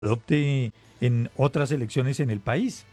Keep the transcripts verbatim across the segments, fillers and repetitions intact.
adopte en otras elecciones en el país.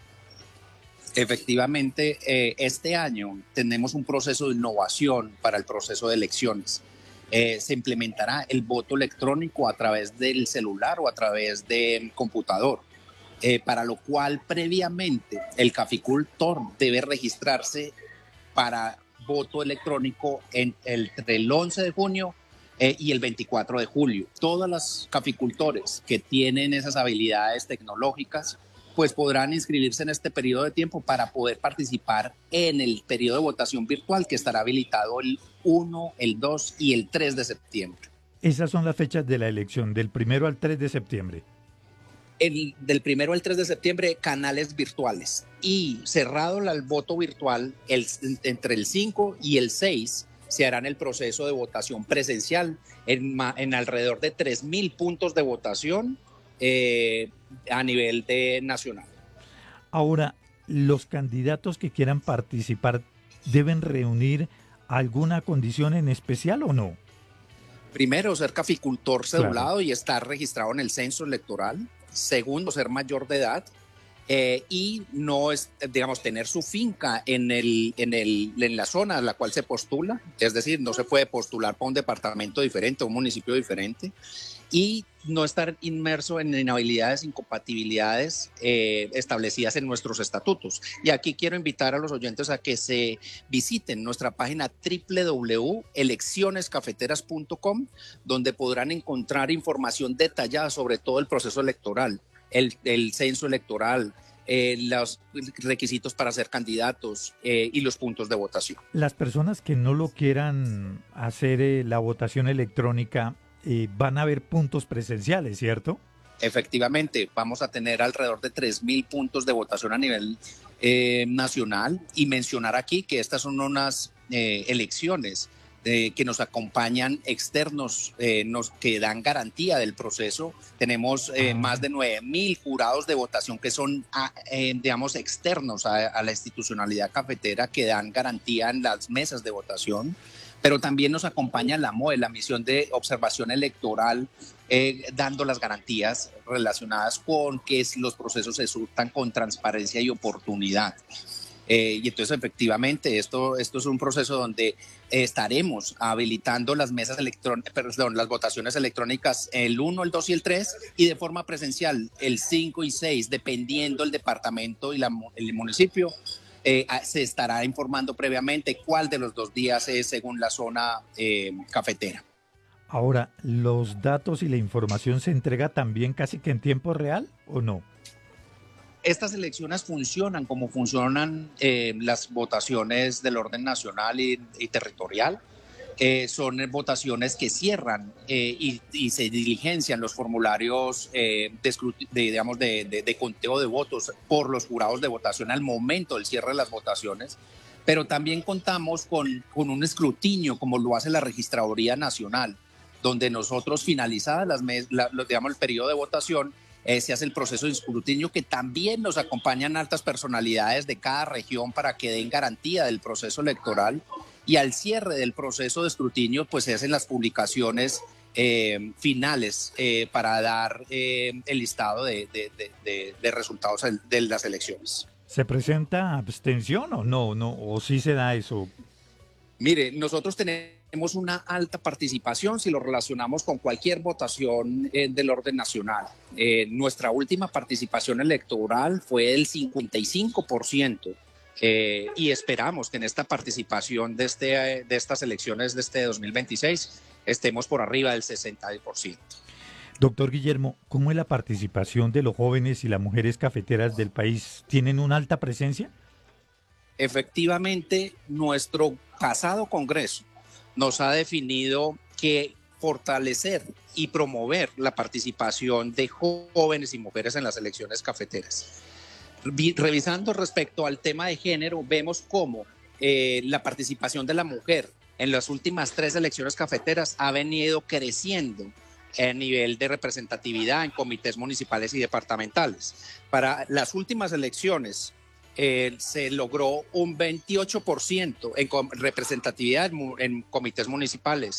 Efectivamente, eh, este año tenemos un proceso de innovación para el proceso de elecciones. Eh, se implementará el voto electrónico a través del celular o a través del computador, eh, para lo cual previamente el caficultor debe registrarse para voto electrónico en, entre el once de junio eh, y el veinticuatro de julio. Todos los caficultores que tienen esas habilidades tecnológicas pues podrán inscribirse en este periodo de tiempo para poder participar en el periodo de votación virtual que estará habilitado el uno, el dos y el tres de septiembre. Esas son las fechas de la elección, del primero al tres de septiembre. El, del primero al tres de septiembre, canales virtuales. Y cerrado el voto virtual, el, entre el cinco y el seis se harán el proceso de votación presencial en, en alrededor de tres mil puntos de votación eh, a nivel de nacional. Ahora, ¿los candidatos que quieran participar deben reunir alguna condición en especial o no? Primero, ser caficultor cedulado Claro. y estar registrado en el censo electoral. Segundo, ser mayor de edad. Eh, y no es, digamos, tener su finca en, el, en, el, en la zona a la cual se postula, es decir, no se puede postular para un departamento diferente, un municipio diferente, y no estar inmerso en inhabilidades, incompatibilidades eh, establecidas en nuestros estatutos. Y aquí quiero invitar a los oyentes a que se visiten nuestra página doble u doble u doble u punto elecciones cafeteras punto com, donde podrán encontrar información detallada sobre todo el proceso electoral, el, el censo electoral, eh, los requisitos para ser candidatos eh, y los puntos de votación. Las personas que no lo quieran hacer eh, la votación electrónica, eh, van a haber puntos presenciales, ¿cierto? Efectivamente, vamos a tener alrededor de tres mil puntos de votación a nivel eh, nacional, y mencionar aquí que estas son unas eh, elecciones eh, que nos acompañan externos, eh, nos, que dan garantía del proceso. Tenemos eh, Ah. más de nueve mil jurados de votación que son, a, eh, digamos, externos a, a la institucionalidad cafetera, que dan garantía en las mesas de votación. Pero también nos acompaña la M O E, la misión de observación electoral, eh, dando las garantías relacionadas con que los procesos se surtan con transparencia y oportunidad. Eh, y entonces, efectivamente, esto, esto es un proceso donde estaremos habilitando las mesas electrónicas, perdón, las votaciones electrónicas el uno, el dos y el tres, y de forma presencial el cinco y seis, dependiendo el departamento y la, el municipio. Eh, se estará informando previamente cuál de los dos días es según la zona eh, cafetera. Ahora, ¿los datos y la información se entrega también casi que en tiempo real o no? Estas elecciones funcionan como funcionan eh, las votaciones del orden nacional y, y territorial. Eh, son votaciones que cierran eh, y, y se diligencian los formularios eh, de, de, digamos, de, de, de conteo de votos por los jurados de votación al momento del cierre de las votaciones, pero también contamos con, con un escrutinio como lo hace la Registraduría Nacional, donde nosotros, finalizadas las mes, la, digamos, el periodo de votación, eh, se hace el proceso de escrutinio, que también nos acompañan altas personalidades de cada región para que den garantía del proceso electoral. Y al cierre del proceso de escrutinio, pues se hacen las publicaciones eh, finales eh, para dar eh, el listado de, de, de, de, de resultados de las elecciones. ¿Se presenta abstención o no? no ¿O sí se da eso? Mire, nosotros tenemos una alta participación si lo relacionamos con cualquier votación eh, del orden nacional. Eh, nuestra última participación electoral fue del cincuenta y cinco por ciento. Eh, y esperamos que en esta participación de, este, de estas elecciones de este dos mil veintiséis estemos por arriba del sesenta por ciento. Doctor Guillermo, ¿cómo es la participación de los jóvenes y las mujeres cafeteras del país? ¿Tienen una alta presencia? Efectivamente, nuestro pasado Congreso nos ha definido que fortalecer y promover la participación de jóvenes y mujeres en las elecciones cafeteras. Revisando respecto al tema de género, vemos cómo eh, la participación de la mujer en las últimas tres elecciones cafeteras ha venido creciendo a nivel de representatividad en comités municipales y departamentales. Para las últimas elecciones eh, se logró un veintiocho por ciento en representatividad en, en comités municipales,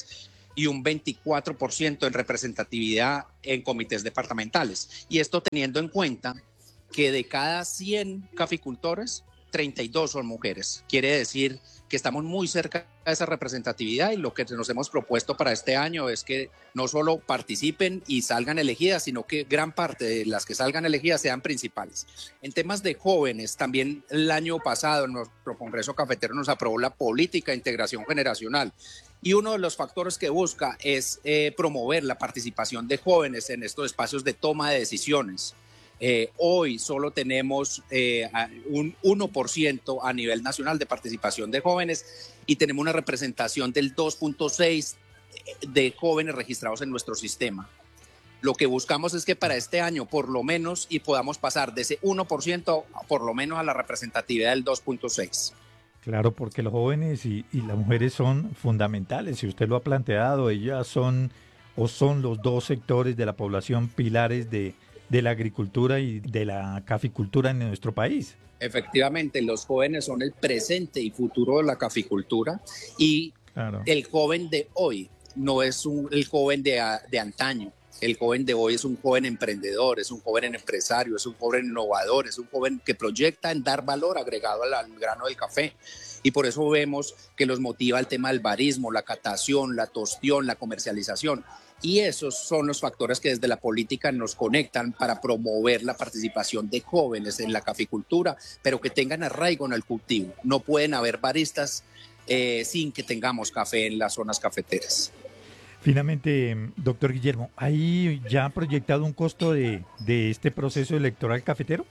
y un veinticuatro por ciento en representatividad en comités departamentales. Y esto teniendo en cuenta que de cada cien caficultores, treinta y dos son mujeres. Quiere decir que estamos muy cerca de esa representatividad, y lo que nos hemos propuesto para este año es que no solo participen y salgan elegidas, sino que gran parte de las que salgan elegidas sean principales. En temas de jóvenes, también el año pasado nuestro Congreso Cafetero nos aprobó la política de integración generacional, y uno de los factores que busca es eh, promover la participación de jóvenes en estos espacios de toma de decisiones. Eh, hoy solo tenemos eh, un uno por ciento a nivel nacional de participación de jóvenes, y tenemos una representación del dos punto seis por ciento de jóvenes registrados en nuestro sistema. Lo que buscamos es que para este año por lo menos y podamos pasar de ese uno por ciento por lo menos a la representatividad del dos punto seis por ciento. Claro, porque los jóvenes y, y las mujeres son fundamentales, si usted lo ha planteado, ellas son o son los dos sectores de la población pilares de de la agricultura y de la caficultura en nuestro país. Efectivamente, los jóvenes son el presente y futuro de la caficultura, y claro, el joven de hoy no es un, el joven de, de antaño. El joven de hoy es un joven emprendedor, es un joven empresario, es un joven innovador, es un joven que proyecta en dar valor agregado al, al grano del café. Y por eso vemos que los motiva el tema del barismo, la catación, la tostión, la comercialización. Y esos son los factores que desde la política nos conectan para promover la participación de jóvenes en la caficultura, pero que tengan arraigo en el cultivo. No pueden haber baristas eh, sin que tengamos café en las zonas cafeteras. Finalmente, doctor Guillermo, ¿hay ya proyectado un costo de, de este proceso electoral cafetero?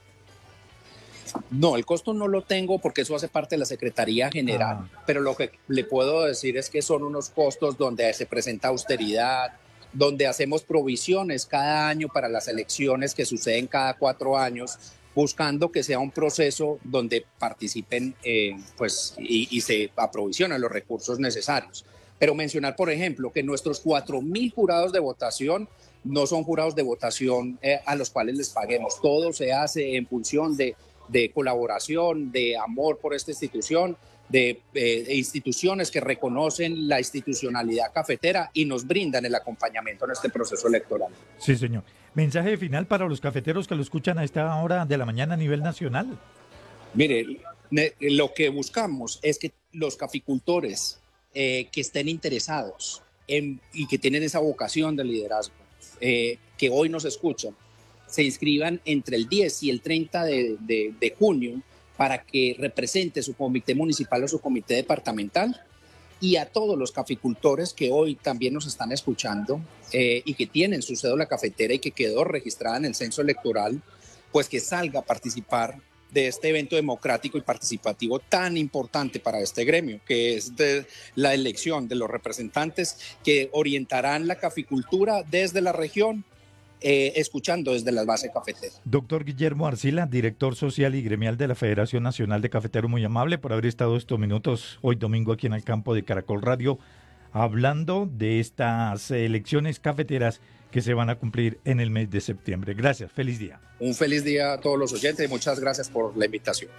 No, el costo no lo tengo porque eso hace parte de la Secretaría General, ah. pero lo que le puedo decir es que son unos costos donde se presenta austeridad, donde hacemos provisiones cada año para las elecciones que suceden cada cuatro años, buscando que sea un proceso donde participen eh, pues, y, y se aprovisionan los recursos necesarios. Pero mencionar, por ejemplo, que nuestros cuatro mil jurados de votación no son jurados de votación eh, a los cuales les paguemos. Todo se hace en función de, de colaboración, de amor por esta institución, de eh, instituciones que reconocen la institucionalidad cafetera y nos brindan el acompañamiento en este proceso electoral. Sí, señor. Mensaje final para los cafeteros que lo escuchan a esta hora de la mañana a nivel nacional. Mire, lo que buscamos es que los caficultores eh, que estén interesados en, y que tienen esa vocación de liderazgo, eh, que hoy nos escuchan, se inscriban entre el diez y el treinta de, de, de junio para que represente su comité municipal o su comité departamental, y a todos los caficultores que hoy también nos están escuchando eh, y que tienen su cédula cafetera y que quedó registrada en el censo electoral, pues que salga a participar de este evento democrático y participativo tan importante para este gremio, que es de la elección de los representantes que orientarán la caficultura desde la región, Eh, escuchando desde las bases cafeteras. Doctor Guillermo Arcila, director social y gremial de la Federación Nacional de Cafeteros, muy amable por haber estado estos minutos hoy domingo aquí en el campo de Caracol Radio, hablando de estas elecciones cafeteras que se van a cumplir en el mes de septiembre. Gracias, feliz día. Un feliz día a todos los oyentes y muchas gracias por la invitación.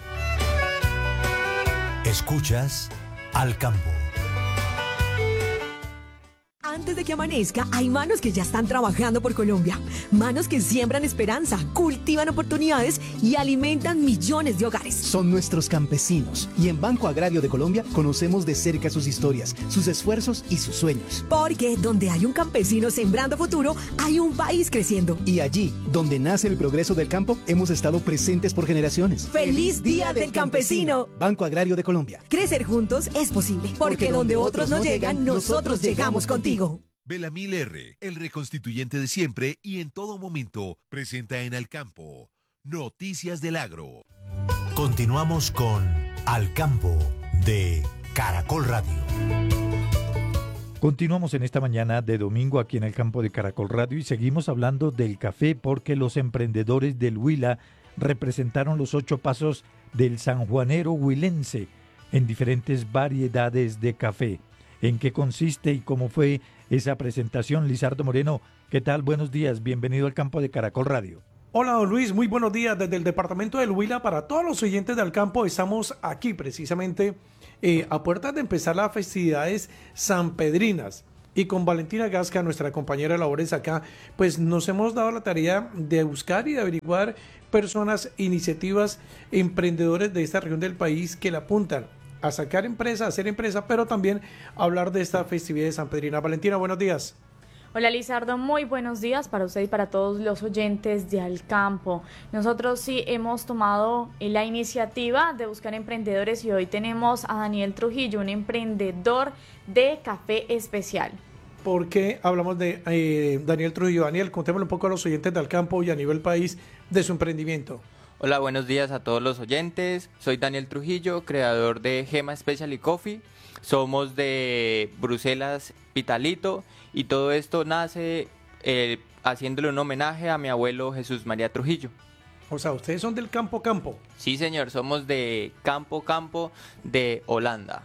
Escuchas Al Campo. Antes de que amanezca, hay manos que ya están trabajando por Colombia. Manos que siembran esperanza, cultivan oportunidades y alimentan millones de hogares. Son nuestros campesinos y en Banco Agrario de Colombia conocemos de cerca sus historias, sus esfuerzos y sus sueños. Porque donde hay un campesino sembrando futuro, hay un país creciendo. Y allí, donde nace el progreso del campo, hemos estado presentes por generaciones. ¡Feliz Día del Campesino! Banco Agrario de Colombia. Crecer juntos es posible. Porque, Porque donde, donde otros no llegan, nosotros llegamos contigo. Belamil R., el reconstituyente de siempre y en todo momento, presenta en Al Campo Noticias del Agro. Continuamos con Al Campo de Caracol Radio. Continuamos en esta mañana de domingo aquí en el campo de Caracol Radio y seguimos hablando del café porque los emprendedores del Huila representaron los ocho pasos del sanjuanero huilense en diferentes variedades de café. ¿En qué consiste y cómo fue esa presentación? Lizardo Moreno, ¿qué tal? Buenos días, bienvenido al campo de Caracol Radio. Hola, don Luis, muy buenos días desde el departamento del Huila. Para todos los oyentes del campo, estamos aquí precisamente eh, a puertas de empezar las festividades sanpedrinas. Y con Valentina Gasca, nuestra compañera de labores acá, pues nos hemos dado la tarea de buscar y de averiguar personas, iniciativas, emprendedores de esta región del país que le apuntan a sacar empresa, a hacer empresa, pero también hablar de esta festividad de San Pedrina. Valentina, buenos días. Hola Lizardo, muy buenos días para usted y para todos los oyentes de Al Campo. Nosotros sí hemos tomado la iniciativa de buscar emprendedores y hoy tenemos a Daniel Trujillo, un emprendedor de café especial. ¿Por qué hablamos de eh, Daniel Trujillo? Daniel, contémosle un poco a los oyentes de Al Campo y a nivel país de su emprendimiento. Hola, buenos días a todos los oyentes. Soy Daniel Trujillo, creador de Gema Specialty Coffee. Somos de Bruselas, Pitalito, y todo esto nace eh, haciéndole un homenaje a mi abuelo Jesús María Trujillo. O sea, ustedes son del Campo Campo. Sí, señor, somos de Campo Campo de Holanda.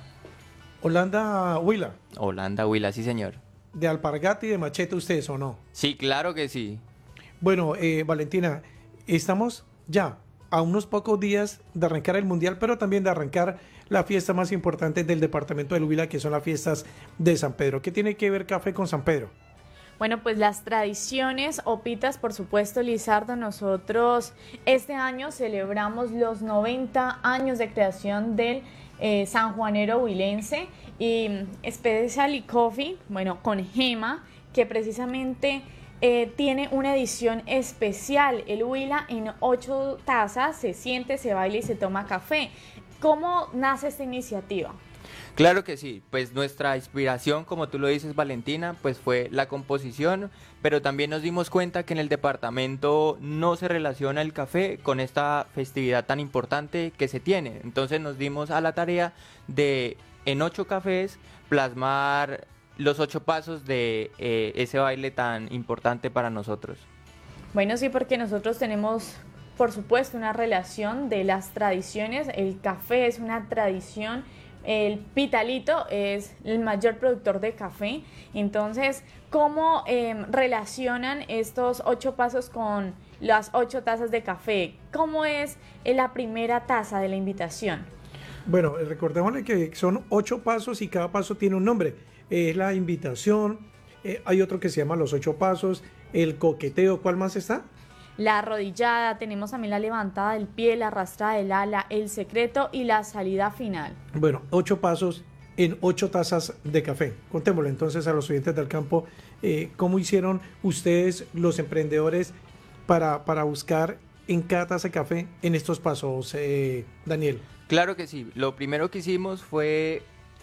Holanda Huila. Holanda Huila, sí, señor. ¿De Alpargata y de Machete ustedes o no? Sí, claro que sí. Bueno, eh, Valentina, estamos ya a unos pocos días de arrancar el Mundial, pero también de arrancar la fiesta más importante del departamento del Huila, que son las fiestas de San Pedro. ¿Qué tiene que ver café con San Pedro? Bueno, pues las tradiciones opitas, por supuesto, Lizardo. Nosotros este año celebramos los noventa años de creación del eh, sanjuanero huilense y Specialty Coffee, bueno, con Gema, que precisamente eh, tiene una edición especial. El Huila en ocho tazas se siente, se baila y se toma café. ¿Cómo nace esta iniciativa? Claro que sí, pues nuestra inspiración, como tú lo dices, Valentina, pues fue la composición, pero también nos dimos cuenta que en el departamento no se relaciona el café con esta festividad tan importante que se tiene. Entonces nos dimos a la tarea de, en ocho cafés, plasmar los ocho pasos de eh, ese baile tan importante para nosotros. Bueno, sí, porque nosotros tenemos, por supuesto, una relación de las tradiciones. El café es una tradición. El Pitalito es el mayor productor de café. Entonces, ¿cómo eh, relacionan estos ocho pasos con las ocho tazas de café? ¿Cómo es la primera taza de la invitación? Bueno, recordémosle que son ocho pasos y cada paso tiene un nombre. Es la invitación, eh, hay otro que se llama los ocho pasos, el coqueteo. ¿Cuál más está? La arrodillada, tenemos también la levantada del pie, la arrastrada del ala, el secreto y la salida final. Bueno, ocho pasos en ocho tazas de café. Contémosle entonces a los oyentes del campo eh, cómo hicieron ustedes, los emprendedores, para, para buscar en cada taza de café en estos pasos, eh, Daniel. Claro que sí, lo primero que hicimos fue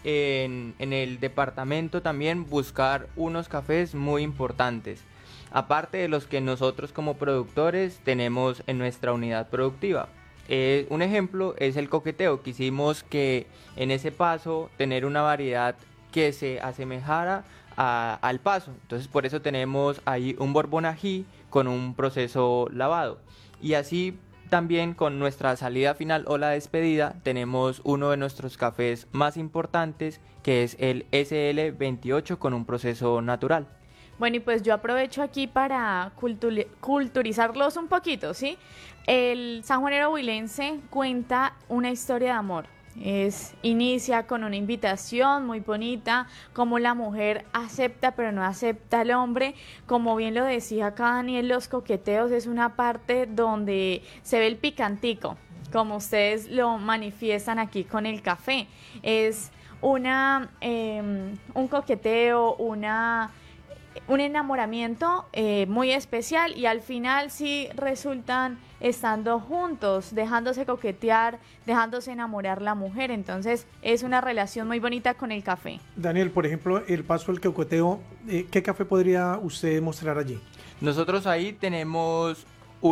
en, en el departamento también buscar unos cafés muy importantes. Aparte de los que nosotros como productores tenemos en nuestra unidad productiva. Eh, un ejemplo es el coqueteo. Quisimos que en ese paso tener una variedad que se asemejara a, al paso. Entonces por eso tenemos ahí un Bourbon ají con un proceso lavado. Y así también con nuestra salida final o la despedida tenemos uno de nuestros cafés más importantes, que es el S L veintiocho con un proceso natural. Bueno, y pues yo aprovecho aquí para cultu- culturizarlos un poquito, ¿sí? El sanjuanero huilense cuenta una historia de amor. Es, inicia con una invitación muy bonita, como la mujer acepta pero no acepta al hombre. Como bien lo decía acá Daniel, los coqueteos es una parte donde se ve el picantico, como ustedes lo manifiestan aquí con el café. Es una, eh, un coqueteo, una... un enamoramiento eh, muy especial y al final sí resultan estando juntos, dejándose coquetear, dejándose enamorar la mujer. Entonces es una relación muy bonita con el café. Daniel, por ejemplo, el paso del coqueteo, eh, ¿qué café podría usted mostrar allí? Nosotros ahí tenemos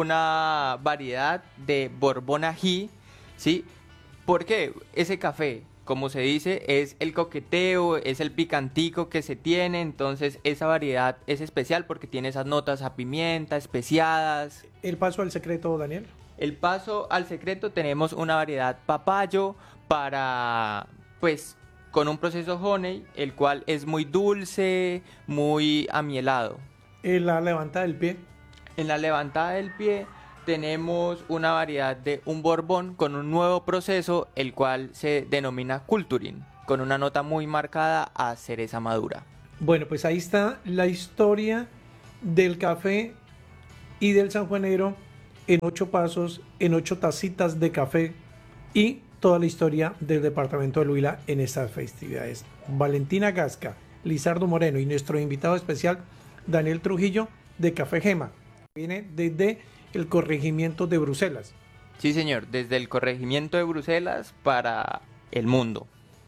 una variedad de Bourbon ají, ¿sí? ¿Por qué? Ese café, como se dice, es el coqueteo, es el picantico que se tiene, entonces esa variedad es especial porque tiene esas notas a pimienta, especiadas. ¿El paso al secreto, Daniel? El paso al secreto tenemos una variedad papayo para, pues, con un proceso honey, el cual es muy dulce, muy amielado. ¿En la levantada del pie? En la levantada del pie tenemos una variedad de un Bourbon con un nuevo proceso, el cual se denomina Culturing, con una nota muy marcada a cereza madura. Bueno, pues ahí está la historia del café y del sanjuanero en ocho pasos, en ocho tacitas de café y toda la historia del departamento del Huila en estas festividades. Valentina Gasca, Lizardo Moreno y nuestro invitado especial Daniel Trujillo de Café Gema. Viene desde el corregimiento de Bruselas. Sí, señor, desde el corregimiento de Bruselas para el mundo.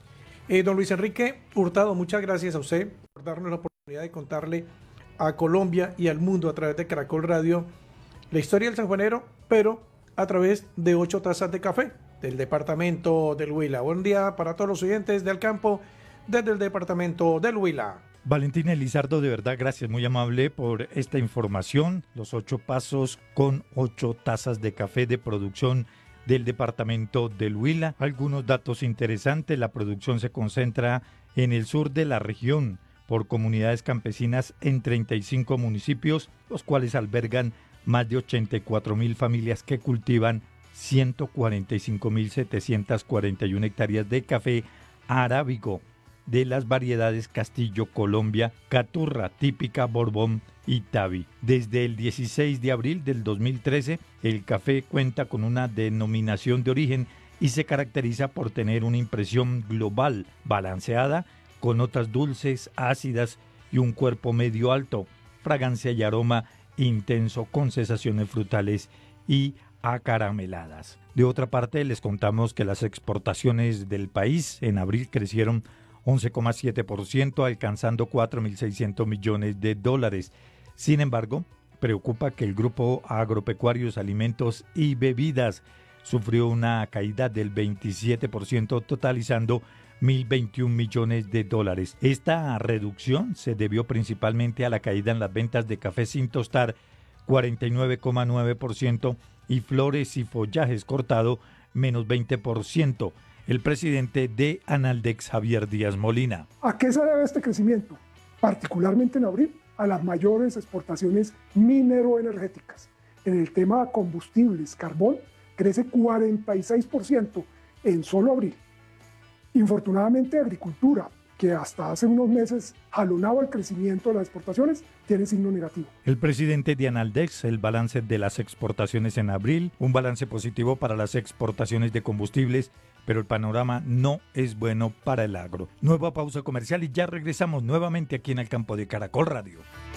Eh, don Luis Enrique Hurtado, muchas gracias a usted por darnos la oportunidad de contarle a Colombia y al mundo a través de Caracol Radio la historia del sanjuanero, pero a través de ocho tazas de café del departamento del Huila. Buen día para todos los oyentes del campo desde el departamento del Huila. Valentina Elizardo, de verdad, gracias, muy amable por esta información. Los ocho pasos con ocho tazas de café de producción del departamento del Huila. Algunos datos interesantes: la producción se concentra en el sur de la región por comunidades campesinas en treinta y cinco municipios, los cuales albergan más de ochenta y cuatro mil familias que cultivan ciento cuarenta y cinco mil setecientas cuarenta y una hectáreas de café arábigo de las variedades Castillo, Colombia, Caturra, Típica, Borbón y Tavi. Desde el dieciséis de abril del dos mil trece, el café cuenta con una denominación de origen y se caracteriza por tener una impresión global balanceada, con notas dulces, ácidas y un cuerpo medio alto, fragancia y aroma intenso con sensaciones frutales y acarameladas. De otra parte, les contamos que las exportaciones del país en abril crecieron once coma siete por ciento, alcanzando cuatro mil seiscientos millones de dólares. Sin embargo, preocupa que el grupo Agropecuarios, Alimentos y Bebidas sufrió una caída del veintisiete por ciento, totalizando mil veintiún millones de dólares. Esta reducción se debió principalmente a la caída en las ventas de café sin tostar, cuarenta y nueve coma nueve por ciento, y flores y follajes cortado, menos veinte por ciento. El presidente de Analdex, Javier Díaz Molina. ¿A qué se debe este crecimiento? Particularmente en abril, a las mayores exportaciones mineroenergéticas. En el tema de combustibles, carbón, crece cuarenta y seis por ciento en solo abril. Infortunadamente, agricultura, que hasta hace unos meses jalonaba el crecimiento de las exportaciones, tiene signo negativo. El presidente de Analdex, el balance de las exportaciones en abril, un balance positivo para las exportaciones de combustibles, pero el panorama no es bueno para el agro. Nueva pausa comercial y ya regresamos nuevamente aquí en el campo de Caracol Radio.